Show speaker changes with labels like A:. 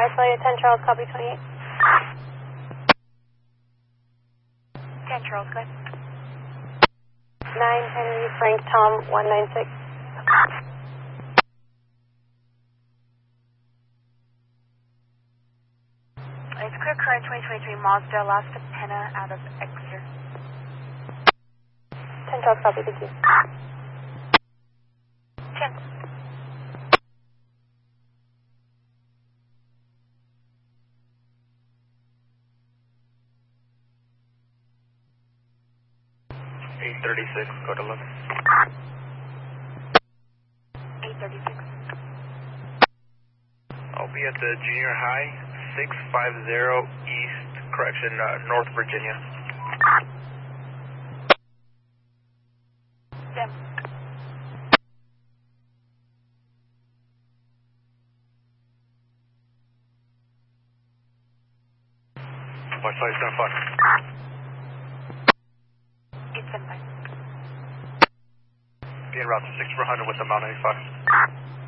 A: Flight 10 Charles, copy 28.
B: 10 Charles, go ahead.
A: 9 Henry Frank Tom 196.
B: It's clear current 2023 Mazda Last Pena out of Exeter.
A: 10 Charles, copy, thank you.
B: 10.
C: Go to 11.
B: 836.
C: I'll be at the junior high, 650 East, North Virginia.
B: Sim.
C: White Flight 75.
B: 875.
C: Be en route to 6400 with the Mount 95.